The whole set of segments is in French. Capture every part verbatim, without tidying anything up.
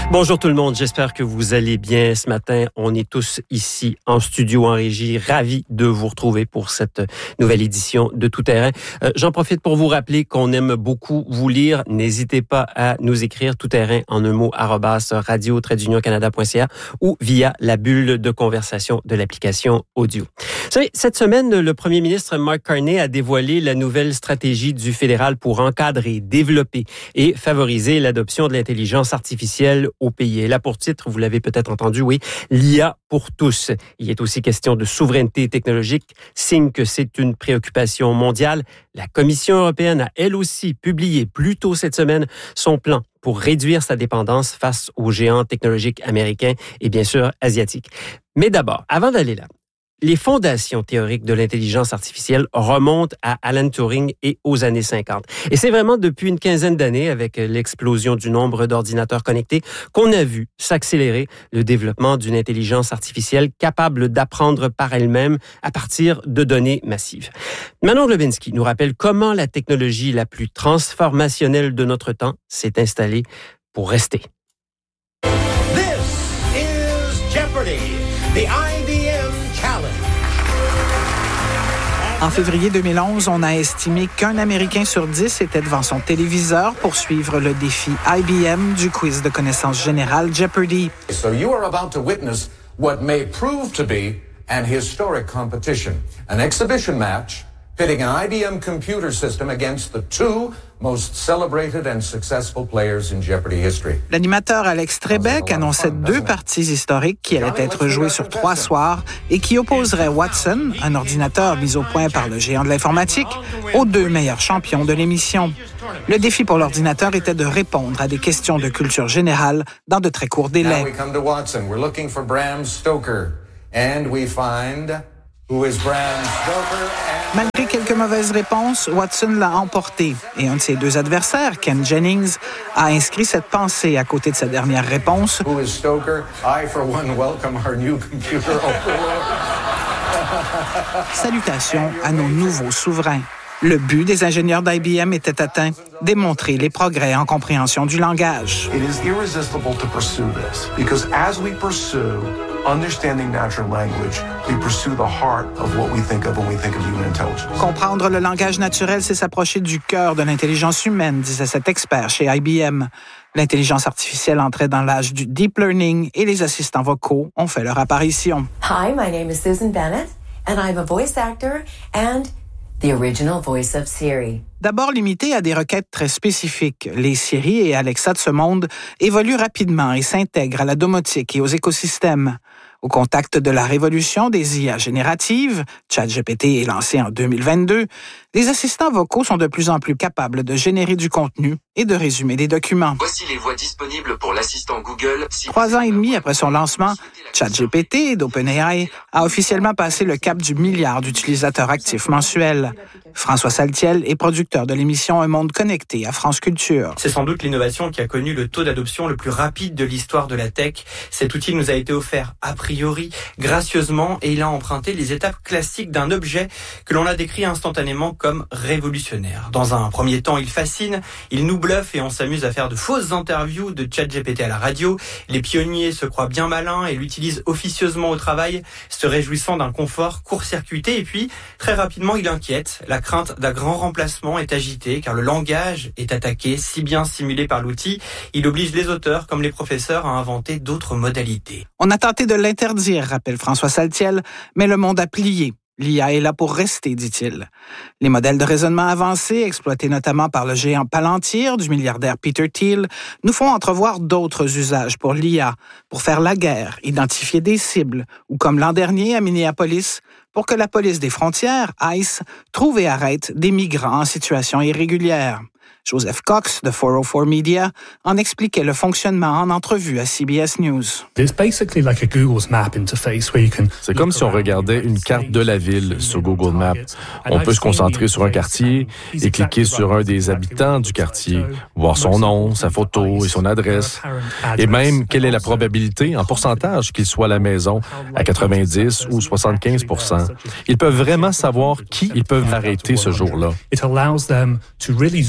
Bonjour tout le monde, j'espère que vous allez bien ce matin. On est tous ici en studio, en régie, ravis de vous retrouver pour cette nouvelle édition de Tout Terrain. Euh, j'en profite pour vous rappeler qu'on aime beaucoup vous lire. N'hésitez pas à nous écrire Tout Terrain en un mot, arobase radio trait d'union canada point c a ou via la bulle de conversation de l'application audio. Vous savez, cette semaine, le premier ministre Mark Carney a dévoilé la nouvelle stratégie du fédéral pour encadrer, développer et favoriser l'adoption de l'intelligence artificielle au pays. Elle a pour titre, vous l'avez peut-être entendu, oui, l'I A pour tous. Il est aussi question de souveraineté technologique, signe que c'est une préoccupation mondiale. La Commission européenne a elle aussi publié plus tôt cette semaine son plan pour réduire sa dépendance face aux géants technologiques américains et bien sûr asiatiques. Mais d'abord, avant d'aller là, les fondations théoriques de l'intelligence artificielle remontent à Alan Turing et aux années cinquante. Et c'est vraiment depuis une quinzaine d'années, avec l'explosion du nombre d'ordinateurs connectés, qu'on a vu s'accélérer le développement d'une intelligence artificielle capable d'apprendre par elle-même à partir de données massives. Manon Globinski nous rappelle comment la technologie la plus transformationnelle de notre temps s'est installée pour rester. This is Jeopardy! The I B M Challenge. En février deux mille onze, on a estimé qu'un Américain sur dix était devant son téléviseur pour suivre le défi I B M du quiz de connaissances générales Jeopardy. So you are about to witness what may prove to be an historic competition, an exhibition match pitting an I B M computer system against the two most celebrated and successful players in Jeopardy history. L'animateur Alex Trebek annonçait deux parties historiques qui allaient être jouées sur trois soirs et qui opposeraient Watson, un ordinateur mis au point par le géant de l'informatique, aux deux meilleurs champions de l'émission. Le défi pour l'ordinateur était de répondre à des questions de culture générale dans de très courts délais. Now we come to Watson. We're looking for Bram Stoker and we find who is Bram Stoker. Malgré quelques mauvaises réponses, Watson l'a emporté et un de ses deux adversaires, Ken Jennings, a inscrit cette pensée à côté de sa dernière réponse. Who is Stoker? I, for one, welcome our new computer overlord. Salutations à nos nouveaux souverains. Le but des ingénieurs d'I B M était atteint, démontrer les progrès en compréhension du langage. It is irresistible to pursue this because as we pursue understanding natural language, we pursue the heart of what we think of when we think of human intelligence. Comprendre le langage naturel, c'est s'approcher du cœur de l'intelligence humaine, disait cet expert chez I B M. L'intelligence artificielle entrait dans l'âge du deep learning et les assistants vocaux ont fait leur apparition. Hi, my name is Susan Bennett and I'm a voice actor and the original voice of Siri. D'abord limité à des requêtes très spécifiques, les Siri et Alexa de ce monde évoluent rapidement et s'intègrent à la domotique et aux écosystèmes. Au contact de la révolution des I A génératives, ChatGPT est lancé en deux mille vingt-deux, les assistants vocaux sont de plus en plus capables de générer du contenu et de résumer des documents. Voici les voix disponibles pour l'assistant Google. Si... Trois ans et demi après son lancement, ChatGPT d'OpenAI a officiellement passé le cap du milliard d'utilisateurs actifs mensuels. François Saltiel est producteur de l'émission Un monde connecté à France Culture. C'est sans doute l'innovation qui a connu le taux d'adoption le plus rapide de l'histoire de la tech. Cet outil nous a été offert a priori, gracieusement, et il a emprunté les étapes classiques d'un objet que l'on a décrit instantanément comme révolutionnaire. Dans un premier temps, il fascine, il nous bluffe et on s'amuse à faire de fausses interviews de ChatGPT à la radio. Les pionniers se croient bien malins et l'utilisent officieusement au travail, se réjouissant d'un confort court-circuité. Et puis, très rapidement, il inquiète. La crainte d'un grand remplacement est agitée car le langage est attaqué, si bien simulé par l'outil. Il oblige les auteurs comme les professeurs à inventer d'autres modalités. On a tenté de l'interdire, rappelle François Saltiel, mais le monde a plié. L'I A est là pour rester, dit-il. Les modèles de raisonnement avancés, exploités notamment par le géant Palantir du milliardaire Peter Thiel, nous font entrevoir d'autres usages pour l'I A, pour faire la guerre, identifier des cibles, ou comme l'an dernier à Minneapolis, pour que la police des frontières, ICE, trouve et arrête des migrants en situation irrégulière. Joseph Cox, de quatre cent quatre Media, en expliquait le fonctionnement en entrevue à C B S News. C'est comme si on regardait une carte de la ville sur Google Maps. On peut se concentrer sur un quartier et cliquer sur un des habitants du quartier, voir son nom, sa photo et son adresse. Et même, quelle est la probabilité en pourcentage qu'il soit à la maison, à quatre-vingt-dix ou soixante-quinze pour cent. Ils peuvent vraiment savoir qui ils peuvent arrêter ce jour-là.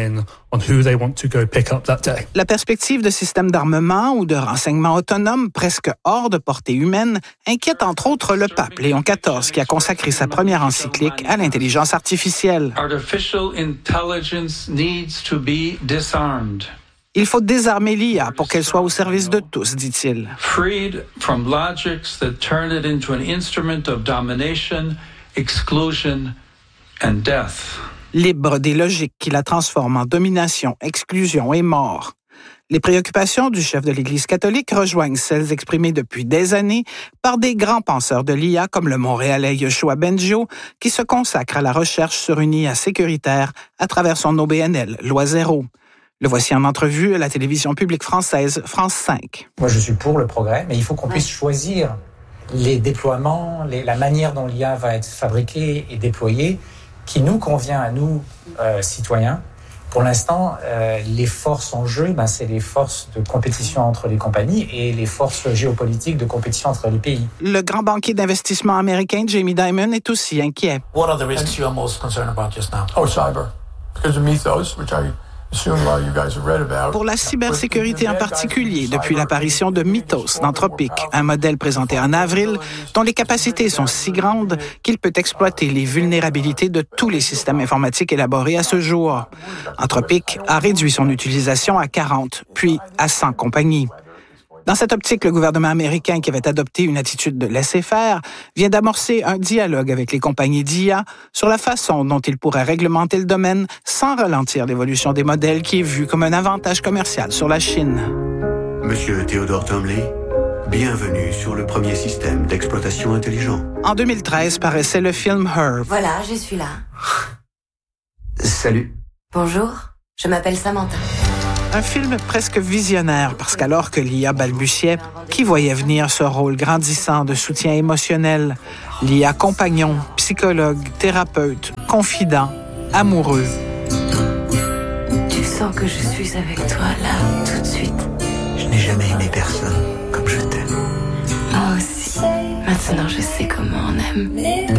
in on who they want to go pick up that day. La perspective de systèmes d'armement ou de renseignement autonome presque hors de portée humaine inquiète entre autres le pape Léon quatorze qui a consacré sa première encyclique à l'intelligence artificielle. Artificial intelligence needs to be disarmed. Il faut désarmer l'I A pour qu'elle soit au service de tous, dit-il. Freed from logics that turn it into an instrument of domination, exclusion and death. Libre des logiques qui la transforment en domination, exclusion et mort. Les préoccupations du chef de l'Église catholique rejoignent celles exprimées depuis des années par des grands penseurs de l'I A comme le Montréalais Yoshua Bengio, qui se consacre à la recherche sur une I A sécuritaire à travers son O B N L, Loi Zéro. Le voici en entrevue à la télévision publique française, France cinq. Moi, je suis pour le progrès, mais il faut qu'on puisse choisir les déploiements, les, la manière dont l'I A va être fabriquée et déployée, qui nous convient à nous, euh, citoyens. Pour l'instant, euh, les forces en jeu, ben, c'est les forces de compétition entre les compagnies et les forces géopolitiques de compétition entre les pays. Le grand banquier d'investissement américain Jamie Dimon est aussi inquiet. What are the risks you are most concerned about just now? Oh, cyber. Because of Mythos, which I... Pour la cybersécurité en particulier, depuis l'apparition de Mythos d'Anthropic, un modèle présenté en avril dont les capacités sont si grandes qu'il peut exploiter les vulnérabilités de tous les systèmes informatiques élaborés à ce jour. Anthropic a réduit son utilisation à quarante, puis à cent compagnies. Dans cette optique, le gouvernement américain, qui avait adopté une attitude de laisser-faire, vient d'amorcer un dialogue avec les compagnies d'I A sur la façon dont ils pourraient réglementer le domaine sans ralentir l'évolution des modèles qui est vue comme un avantage commercial sur la Chine. Monsieur Theodore Tomley, bienvenue sur le premier système d'exploitation intelligent. En deux mille treize paraissait le film Her. Voilà, je suis là. Salut. Bonjour, je m'appelle Samantha. Un film presque visionnaire, parce qu'alors que l'I A balbutiait, qui voyait venir ce rôle grandissant de soutien émotionnel? L'I A compagnon, psychologue, thérapeute, confident, amoureux. Tu sens que je suis avec toi, là, tout de suite. Je n'ai jamais aimé personne comme je t'aime. Moi aussi. Maintenant, je sais comment on aime.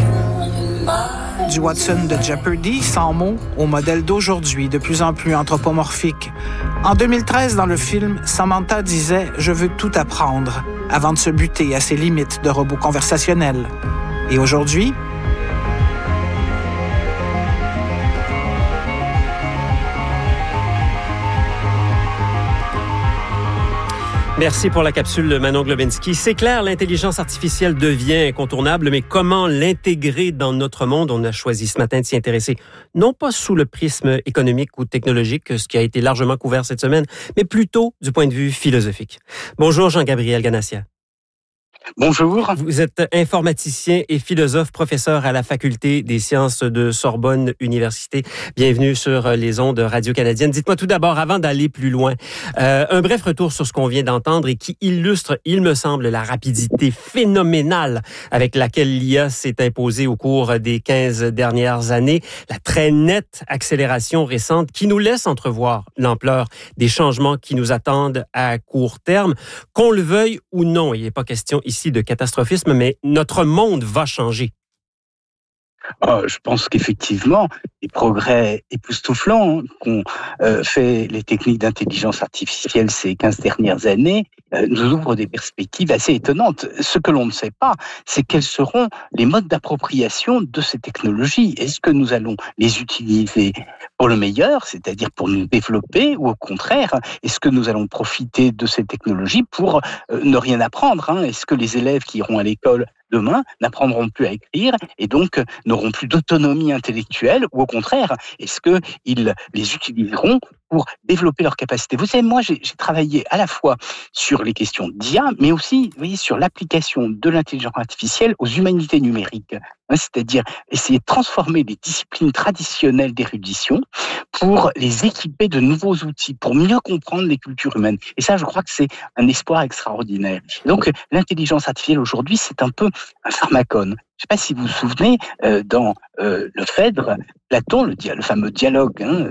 Du Watson de Jeopardy, sans mots, au modèle d'aujourd'hui, de plus en plus anthropomorphique. En deux mille treize, dans le film, Samantha disait « Je veux tout apprendre » avant de se buter à ses limites de robot conversationnel. Et aujourd'hui, merci pour la capsule de Manon Globinski. C'est clair, l'intelligence artificielle devient incontournable, mais comment l'intégrer dans notre monde? On a choisi ce matin de s'y intéresser, non pas sous le prisme économique ou technologique, ce qui a été largement couvert cette semaine, mais plutôt du point de vue philosophique. Bonjour Jean-Gabriel Ganassia. Bonjour. Vous êtes informaticien et philosophe, professeur à la Faculté des sciences de Sorbonne Université. Bienvenue sur les ondes radio-canadiennes. Dites-moi tout d'abord, avant d'aller plus loin, euh, un bref retour sur ce qu'on vient d'entendre et qui illustre, il me semble, la rapidité phénoménale avec laquelle l'I A s'est imposée au cours des quinze dernières années, la très nette accélération récente qui nous laisse entrevoir l'ampleur des changements qui nous attendent à court terme. Qu'on le veuille ou non, il n'est pas question ici de catastrophisme, mais notre monde va changer. Oh, je pense qu'effectivement, les progrès époustouflants qu'ont euh, fait les techniques d'intelligence artificielle ces quinze dernières années euh, nous ouvrent des perspectives assez étonnantes. Ce que l'on ne sait pas, c'est quels seront les modes d'appropriation de ces technologies. Est-ce que nous allons les utiliser pour le meilleur, c'est-à-dire pour nous développer, ou au contraire, est-ce que nous allons profiter de ces technologies pour euh, ne rien apprendre, hein? Est-ce que les élèves qui iront à l'école demain n'apprendront plus à écrire et donc n'auront plus d'autonomie intellectuelle, ou au contraire, est-ce qu'ils les utiliseront pour développer leurs capacités? Vous savez, moi, j'ai, j'ai travaillé à la fois sur les questions d'I A, mais aussi, vous voyez, sur l'application de l'intelligence artificielle aux humanités numériques. Hein, c'est-à-dire essayer de transformer les disciplines traditionnelles d'érudition pour les équiper de nouveaux outils, pour mieux comprendre les cultures humaines. Et ça, je crois que c'est un espoir extraordinaire. Donc, l'intelligence artificielle aujourd'hui, c'est un peu un pharmacone. sais pas si vous vous souvenez, euh, dans euh, le Phèdre, Platon, le, dia- le fameux dialogue, hein,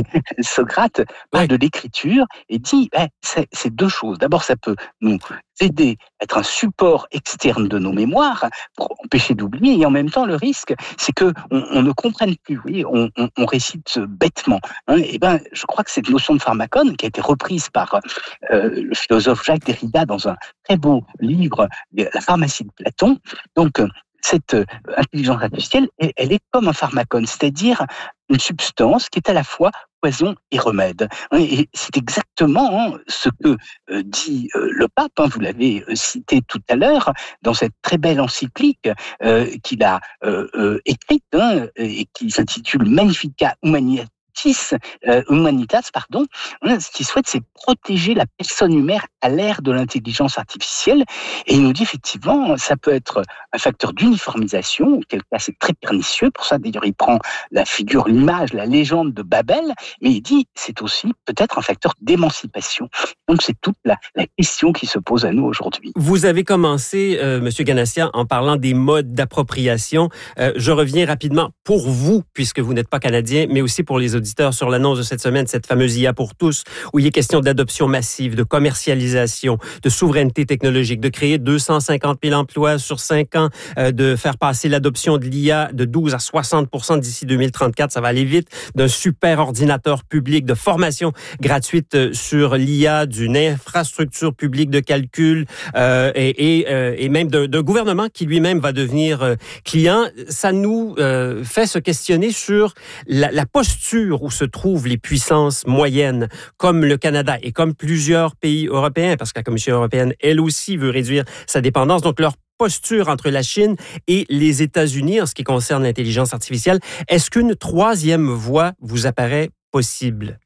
Socrate parle ouais. de l'écriture et dit eh, c'est, c'est deux choses. D'abord, ça peut nous aider à être un support externe de nos mémoires pour empêcher d'oublier, et en même temps, le risque, c'est que on, on ne comprenne plus. Vous voyez, on, on, on récite bêtement. Hein, et ben, je crois que cette notion de pharmacone, qui a été reprise par euh, le philosophe Jacques Derrida dans un très beau livre, La pharmacie de Platon, donc cette intelligence artificielle, elle est comme un pharmacone, c'est-à-dire une substance qui est à la fois poison et remède. Et c'est exactement ce que dit le pape, vous l'avez cité tout à l'heure, dans cette très belle encyclique qu'il a écrite et qui s'intitule Magnificat Humanitas, Euh, Humanitas, pardon, ce qu'il souhaite, c'est protéger la personne humaine à l'ère de l'intelligence artificielle. Et il nous dit effectivement, ça peut être un facteur d'uniformisation, auquel cas c'est très pernicieux. Pour ça, d'ailleurs, il prend la figure, l'image, la légende de Babel, mais il dit c'est aussi peut-être un facteur d'émancipation. Donc c'est toute la, la question qui se pose à nous aujourd'hui. Vous avez commencé, euh, Monsieur Ganassia, en parlant des modes d'appropriation. Euh, je reviens rapidement pour vous, puisque vous n'êtes pas canadien, mais aussi pour les auditeurs sur l'annonce de cette semaine, cette fameuse I A pour tous, où il est question d'adoption massive, de commercialisation, de souveraineté technologique, de créer deux cent cinquante mille emplois sur cinq ans, euh, de faire passer l'adoption de l'I A de douze à soixante pour cent d'ici deux mille trente-quatre, ça va aller vite, d'un super ordinateur public, de formation gratuite sur l'I A, d'une infrastructure publique de calcul euh, et, et, euh, et même d'un, d'un gouvernement qui lui-même va devenir euh, client. Ça nous euh, fait se questionner sur la, la posture où se trouvent les puissances moyennes, comme le Canada et comme plusieurs pays européens, parce que la Commission européenne, elle aussi, veut réduire sa dépendance. Donc, leur posture entre la Chine et les États-Unis en ce qui concerne l'intelligence artificielle. Est-ce qu'une troisième voie vous apparaît possible?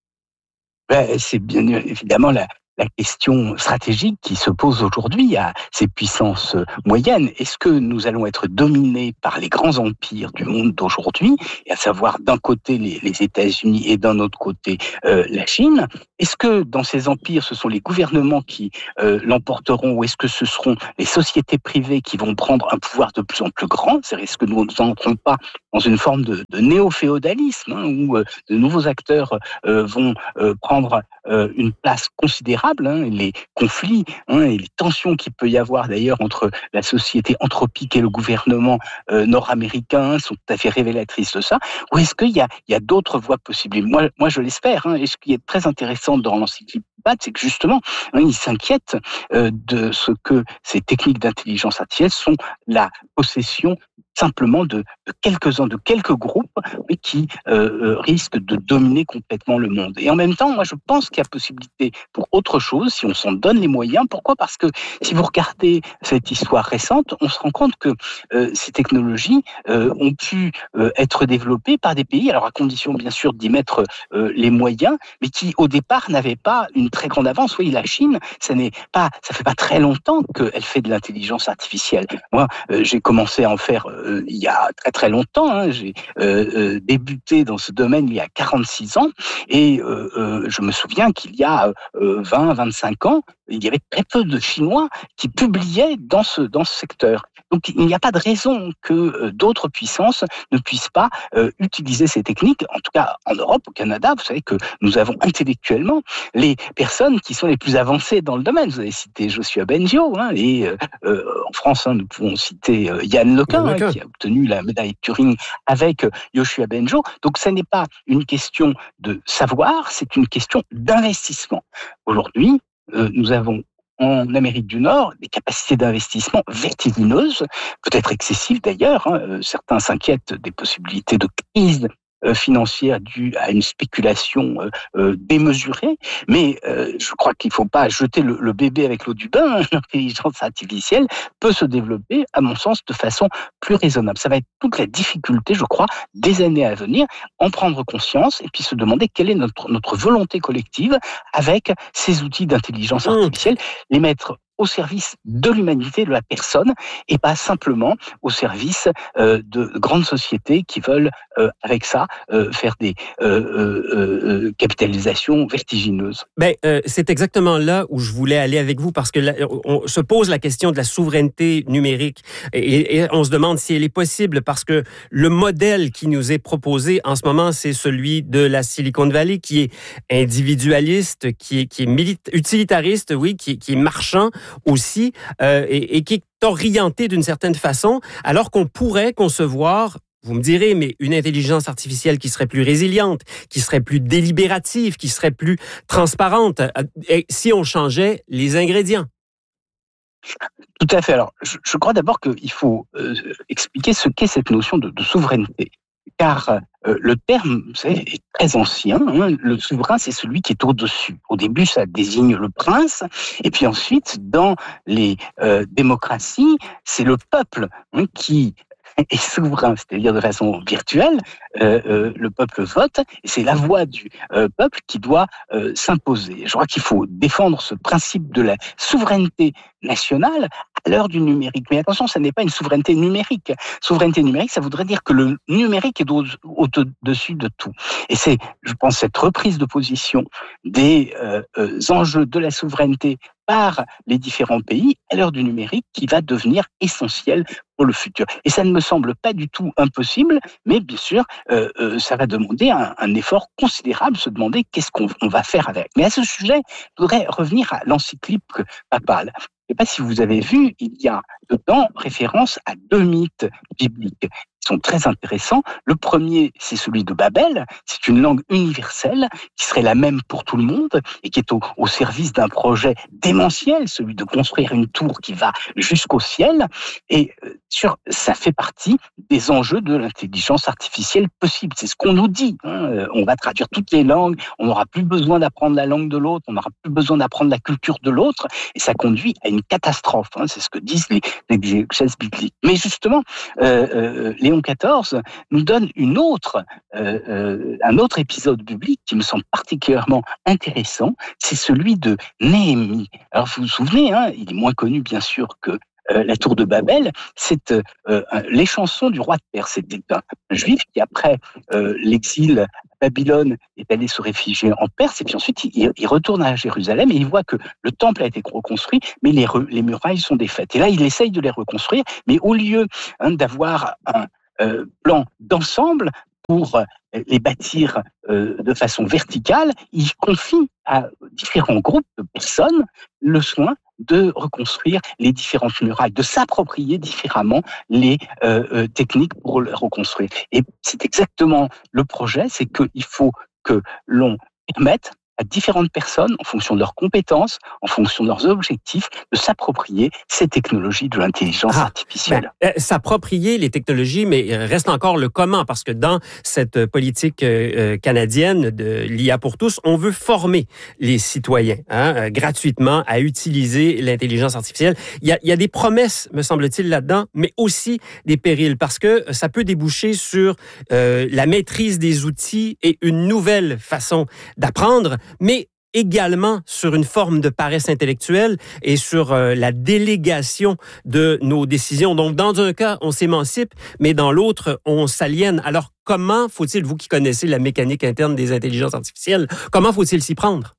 Ben, c'est bien évidemment la, la question stratégique qui se pose aujourd'hui à ces puissances moyennes. Est-ce que nous allons être dominés par les grands empires du monde d'aujourd'hui, et à savoir d'un côté les, les États-Unis et d'un autre côté euh, la Chine? Est-ce que dans ces empires, ce sont les gouvernements qui euh, l'emporteront, ou est-ce que ce seront les sociétés privées qui vont prendre un pouvoir de plus en plus grand? C'est-à-dire, est-ce que nous n'entrons pas dans une forme de, de néo-féodalisme, hein, où euh, de nouveaux acteurs euh, vont euh, prendre euh, une place considérable, hein, les conflits hein, et les tensions qu'il peut y avoir d'ailleurs entre la société anthropique et le gouvernement euh, nord-américain sont tout à fait révélatrices de ça? Ou est-ce qu'il y a, il y a d'autres voies possibles? Et moi, moi, je l'espère. Hein, et ce qui est très intéressant dans l'encyclique, c'est que justement, hein, il s'inquiète euh, de ce que ces techniques d'intelligence artificielle sont la possession simplement de, de quelques-uns, de quelques groupes, mais qui euh, risquent de dominer complètement le monde. Et en même temps, moi, je pense qu'il y a possibilité pour autre chose, si on s'en donne les moyens. Pourquoi? Parce que si vous regardez cette histoire récente, on se rend compte que euh, ces technologies euh, ont pu euh, être développées par des pays, alors à condition, bien sûr, d'y mettre euh, les moyens, mais qui, au départ, n'avaient pas une très grande avance. Oui, la Chine, ça n'est pas, ça fait pas très longtemps qu'elle fait de l'intelligence artificielle. Moi, euh, j'ai commencé à en faire euh, il y a très très longtemps. Hein. J'ai euh, euh, débuté dans ce domaine il y a quarante-six ans, et euh, euh, je me souviens qu'il y a euh, vingt, vingt-cinq ans, il y avait très peu de Chinois qui publiaient dans ce dans ce secteur. Donc, il n'y a pas de raison que euh, d'autres puissances ne puissent pas euh, utiliser ces techniques. En tout cas, en Europe, au Canada, vous savez que nous avons intellectuellement les personnes qui sont les plus avancées dans le domaine. Vous avez cité Joshua Bengio, hein, et euh, euh, en France, hein, nous pouvons citer euh, Yann Lequin, hein, qui a obtenu la médaille Turing avec euh, Joshua Bengio. Donc, ce n'est pas une question de savoir, c'est une question d'investissement. Aujourd'hui, euh, nous avons en Amérique du Nord des capacités d'investissement vertigineuses, peut-être excessives d'ailleurs. Hein. Certains s'inquiètent des possibilités de crise financière due à une spéculation euh, démesurée, mais euh, je crois qu'il ne faut pas jeter le, le bébé avec l'eau du bain. L'intelligence artificielle peut se développer, à mon sens, de façon plus raisonnable. Ça va être toute la difficulté, je crois, des années à venir, en prendre conscience et puis se demander quelle est notre, notre volonté collective avec ces outils d'intelligence artificielle, les mettre au service de l'humanité, de la personne, et pas simplement au service euh, de grandes sociétés qui veulent, euh, avec ça, euh, faire des euh, euh, euh, capitalisations vertigineuses. Ben, euh, c'est exactement là où je voulais aller avec vous, parce que là, on se pose la question de la souveraineté numérique, et, et on se demande si elle est possible, parce que le modèle qui nous est proposé en ce moment, c'est celui de la Silicon Valley, qui est individualiste, qui est, qui est milita- utilitariste, oui, qui, qui est marchand aussi, euh, et, et qui est orienté d'une certaine façon, alors qu'on pourrait concevoir, vous me direz, mais une intelligence artificielle qui serait plus résiliente, qui serait plus délibérative, qui serait plus transparente, et si on changeait les ingrédients. Tout à fait. Alors, je, je crois d'abord qu'il faut euh, expliquer ce qu'est cette notion de, de souveraineté. Car euh, le terme, vous savez, est très ancien. Hein. Le souverain, c'est celui qui est au-dessus. Au début, ça désigne le prince. Et puis ensuite, dans les euh, démocraties, c'est le peuple hein, qui est souverain, c'est-à-dire de façon virtuelle. Euh, euh, le peuple vote, et c'est la voix du euh, peuple qui doit euh, s'imposer. Je crois qu'il faut défendre ce principe de la souveraineté nationale à l'heure du numérique. Mais attention, ça n'est pas une souveraineté numérique. Souveraineté numérique, ça voudrait dire que le numérique est au- au-dessus de tout. Et c'est, je pense, cette reprise de position des euh, euh, enjeux de la souveraineté par les différents pays à l'heure du numérique qui va devenir essentiel pour le futur. Et ça ne me semble pas du tout impossible, mais bien sûr, euh, euh, ça va demander un, un effort considérable, se demander qu'est-ce qu'on on va faire avec. Mais à ce sujet, je voudrais revenir à l'encyclique papale. Je ne sais pas si vous avez vu, il y a dedans référence à deux mythes bibliques qui sont très intéressants. Le premier, c'est celui de Babel. C'est une langue universelle qui serait la même pour tout le monde et qui est au, au service d'un projet démentiel, celui de construire une tour qui va jusqu'au ciel. Et euh, sur, ça fait partie des enjeux de l'intelligence artificielle possible. C'est ce qu'on nous dit. Hein. On va traduire toutes les langues, on n'aura plus besoin d'apprendre la langue de l'autre, on n'aura plus besoin d'apprendre la culture de l'autre, et ça conduit à une catastrophe. Hein. C'est ce que disent les, les exégèses bibliques. Mais justement, euh, euh, Léon quatorze nous donne une autre, euh, euh, un autre épisode biblique qui me semble particulièrement intéressant, c'est celui de Néhémie. Alors vous vous souvenez, hein, il est moins connu bien sûr que Euh, la tour de Babel, c'est euh, les chansons du roi de Perse. C'était un, un juif qui, après euh, l'exil à Babylone, est allé se réfugier en Perse, et puis ensuite il, il retourne à Jérusalem et il voit que le temple a été reconstruit, mais les, les murailles sont défaites. Et là, il essaye de les reconstruire, mais au lieu hein, d'avoir un euh, plan d'ensemble pour euh, les bâtir euh, de façon verticale, il confie à différents groupes de personnes le soin de reconstruire les différentes murailles, de s'approprier différemment les euh, euh, techniques pour le reconstruire. Et c'est exactement le projet, c'est qu'il faut que l'on permette à différentes personnes, en fonction de leurs compétences, en fonction de leurs objectifs, de s'approprier ces technologies de l'intelligence ah, artificielle. Ben, euh, s'approprier les technologies, mais reste encore le comment, parce que dans cette politique euh, canadienne de l'I A pour tous, on veut former les citoyens hein, euh, gratuitement à utiliser l'intelligence artificielle. Il y a, il y a des promesses, me semble-t-il, là-dedans, mais aussi des périls, parce que ça peut déboucher sur euh, la maîtrise des outils et une nouvelle façon d'apprendre, mais également sur une forme de paresse intellectuelle et sur euh, la délégation de nos décisions. Donc, dans un cas, on s'émancipe, mais dans l'autre, on s'aliène. Alors, comment faut-il, vous qui connaissez la mécanique interne des intelligences artificielles, comment faut-il s'y prendre?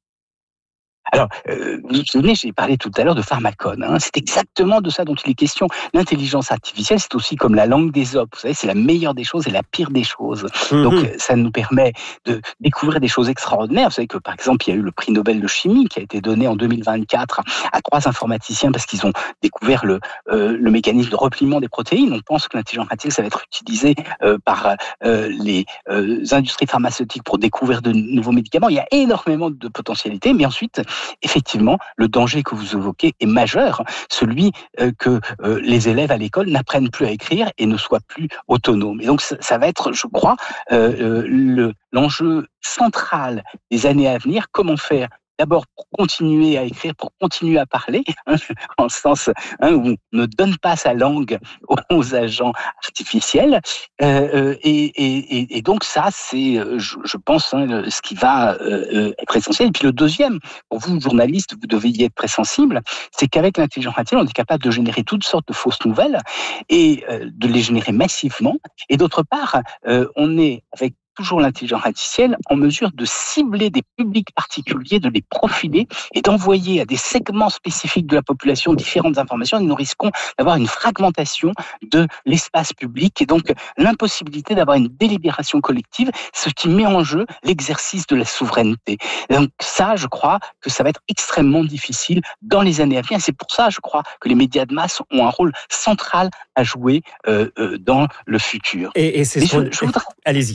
Alors, euh, vous vous souvenez, j'ai parlé tout à l'heure de Pharmacone. Hein, c'est exactement de ça dont il est question. L'intelligence artificielle, c'est aussi comme la langue d'Ésope. Vous savez, c'est la meilleure des choses et la pire des choses. Mm-hmm. Donc, ça nous permet de découvrir des choses extraordinaires. Vous savez que, par exemple, il y a eu le prix Nobel de chimie qui a été donné en deux mille vingt-quatre à trois informaticiens parce qu'ils ont découvert le, euh, le mécanisme de repliement des protéines. On pense que l'intelligence artificielle, ça va être utilisé euh, par euh, les euh, industries pharmaceutiques pour découvrir de nouveaux médicaments. Il y a énormément de potentialités, mais ensuite, effectivement, le danger que vous évoquez est majeur, celui euh, que euh, les élèves à l'école n'apprennent plus à écrire et ne soient plus autonomes. Et donc, ça, ça va être, je crois, euh, le, l'enjeu central des années à venir, comment faire d'abord pour continuer à écrire, pour continuer à parler, hein, en ce sens hein, où on ne donne pas sa langue aux agents artificiels. Euh, et, et, et donc ça, c'est, je, je pense, hein, ce qui va euh, être essentiel. Et puis le deuxième, pour vous, journalistes, vous devez y être très sensible, c'est qu'avec l'intelligence artificielle, on est capable de générer toutes sortes de fausses nouvelles et euh, de les générer massivement. Et d'autre part, euh, on est avec toujours l'intelligence artificielle en mesure de cibler des publics particuliers, de les profiler et d'envoyer à des segments spécifiques de la population différentes informations. Et nous risquons d'avoir une fragmentation de l'espace public et donc l'impossibilité d'avoir une délibération collective, ce qui met en jeu l'exercice de la souveraineté. Et donc ça, je crois que ça va être extrêmement difficile dans les années à venir. C'est pour ça, je crois, que les médias de masse ont un rôle central à jouer euh, euh, dans le futur. Et, et c'est ce je, je voudrais... Allez-y.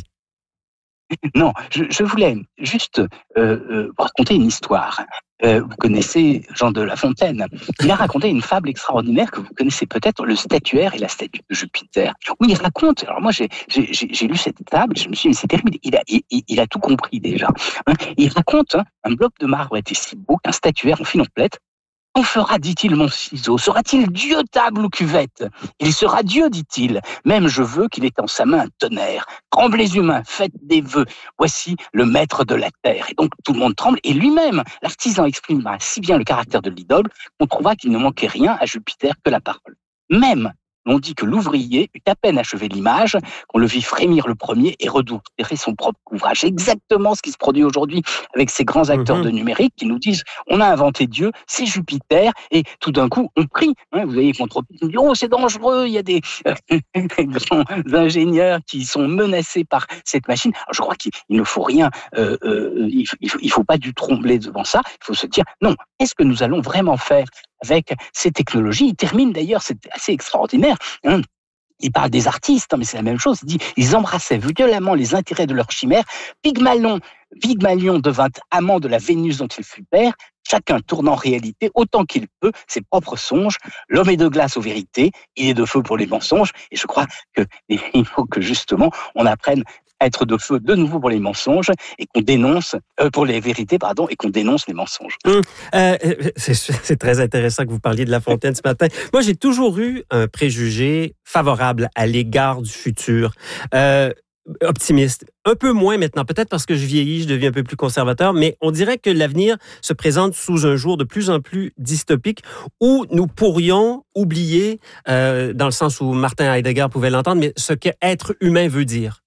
Non, je, je voulais juste euh, euh, raconter une histoire. Euh, vous connaissez Jean de La Fontaine. Il a raconté une fable extraordinaire que vous connaissez peut-être, le statuaire et la statue de Jupiter. Où il raconte, alors moi j'ai, j'ai, j'ai lu cette table, je me suis dit, mais c'est terrible, il a, il, il a tout compris déjà. Hein. Il raconte, hein, un bloc de marbre était si beau qu'un statuaire en fit l'emplette. Qu'en fera, dit-il, mon ciseau? Sera-t-il Dieu table ou cuvette? Il sera Dieu, dit-il. Même je veux qu'il ait en sa main un tonnerre. Tremblez humains, faites des vœux. Voici le maître de la terre. Et donc tout le monde tremble. Et lui-même, l'artisan exprima si bien le caractère de l'idole qu'on trouva qu'il ne manquait rien à Jupiter que la parole. Même on dit que l'ouvrier eut à peine achevé l'image, qu'on le vit frémir le premier et redouter son propre ouvrage. C'est exactement ce qui se produit aujourd'hui avec ces grands acteurs mmh. de numérique qui nous disent on a inventé Dieu, c'est Jupiter, et tout d'un coup on prie. Hein, vous voyez, contre on dit oh c'est dangereux, il y a des euh, grands ingénieurs qui sont menacés par cette machine. Alors, je crois qu'il ne faut rien, euh, euh, il faut, il faut pas du trembler devant ça. Il faut se dire non, qu'est-ce que nous allons vraiment faire avec ces technologies? Il termine d'ailleurs, c'est assez extraordinaire. Hein. Il parle des artistes, hein, mais c'est la même chose. Il dit, ils embrassaient violemment les intérêts de leur chimère. Pygmalion, Pygmalion devint amant de la Vénus dont il fut père. Chacun tourne en réalité autant qu'il peut ses propres songes. L'homme est de glace aux vérités, il est de feu pour les mensonges. Et je crois qu'il faut que justement on apprenne à être de feu de nouveau pour les mensonges et qu'on dénonce euh, pour les vérités pardon et qu'on dénonce les mensonges. Hum, euh, c'est, c'est très intéressant que vous parliez de La Fontaine ce matin. Moi, j'ai toujours eu un préjugé favorable à l'égard du futur. Euh, optimiste. Un peu moins maintenant, peut-être parce que je vieillis, je deviens un peu plus conservateur, mais on dirait que l'avenir se présente sous un jour de plus en plus dystopique où nous pourrions oublier, euh, dans le sens où Martin Heidegger pouvait l'entendre, mais ce qu'être humain veut dire.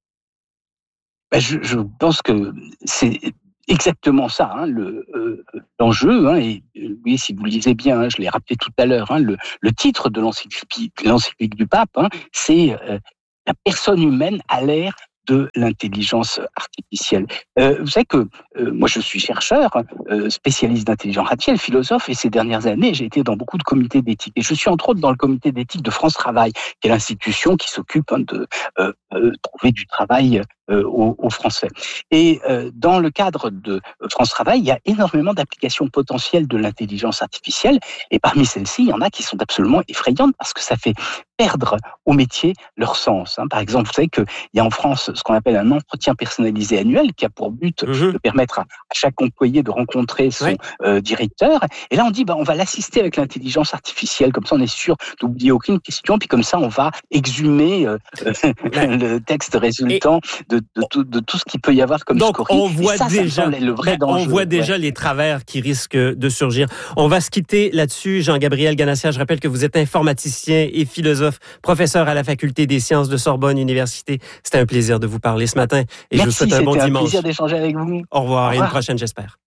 Ben je, je pense que c'est exactement ça, hein, le, euh, l'enjeu. Hein, et oui, si vous le lisez bien, hein, je l'ai rappelé tout à l'heure, hein, le, le titre de l'encyclique, l'encyclique du pape, hein, c'est euh, la personne humaine à l'ère de l'intelligence artificielle. Euh, vous savez que euh, moi je suis chercheur, euh, spécialiste d'intelligence artificielle, philosophe, et ces dernières années j'ai été dans beaucoup de comités d'éthique. Et je suis entre autres dans le comité d'éthique de France Travail, qui est l'institution qui s'occupe hein, de euh, euh, trouver du travail euh, aux, aux Français. Et euh, dans le cadre de France Travail, il y a énormément d'applications potentielles de l'intelligence artificielle. Et parmi celles-ci, il y en a qui sont absolument effrayantes parce que ça fait perdre au métier leur sens. Hein. Par exemple, vous savez qu'il y a en France ce qu'on appelle un entretien personnalisé annuel qui a pour but mmh. de permettre à, à chaque employé de rencontrer son oui. euh, directeur. Et là, on dit, bah, on va l'assister avec l'intelligence artificielle. Comme ça, on est sûr d'oublier aucune question. Puis comme ça, on va exhumer euh, le texte résultant de, de, tout, de tout ce qu'il peut y avoir comme Donc, scorie. On voit ça, déjà, ça le vrai danger. On voit déjà ouais. les travers qui risquent de surgir. On va se quitter là-dessus. Jean-Gabriel Ganassia, je rappelle que vous êtes informaticien et philosophe, professeur à la Faculté des sciences de Sorbonne Université. C'était un plaisir de vous parler ce matin. Et Merci, je vous souhaite un bon dimanche. C'était un plaisir d'échanger avec vous. Au revoir, Au revoir. Et une prochaine, j'espère.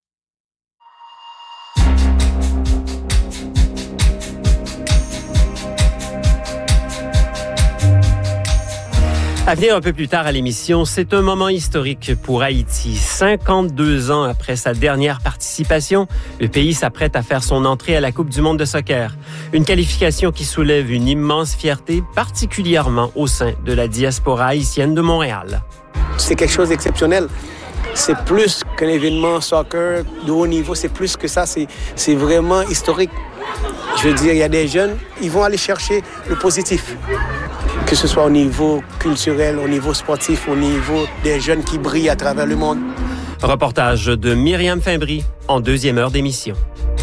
À venir un peu plus tard à l'émission, c'est un moment historique pour Haïti. cinquante-deux ans après sa dernière participation, le pays s'apprête à faire son entrée à la Coupe du monde de soccer. Une qualification qui soulève une immense fierté, particulièrement au sein de la diaspora haïtienne de Montréal. C'est quelque chose d'exceptionnel. C'est plus qu'un événement soccer de haut niveau, c'est plus que ça, c'est, c'est vraiment historique. Je veux dire, il y a des jeunes, ils vont aller chercher le positif. Que ce soit au niveau culturel, au niveau sportif, au niveau des jeunes qui brillent à travers le monde. Reportage de Myriam Fimbry en deuxième heure d'émission.